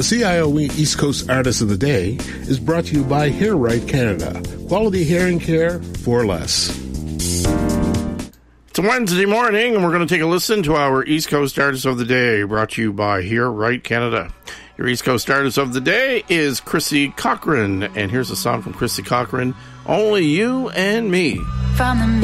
The CIO East Coast Artist of the Day is brought to you by Hair Right Canada. Quality hearing care for less. It's a Wednesday morning, and we're going to take a listen to our East Coast Artist of the Day, brought to you by Hair Right Canada. Your East Coast Artist of the Day is Chrissy Cochran, and here's a song from Chrissy Cochran, Only You and Me. From the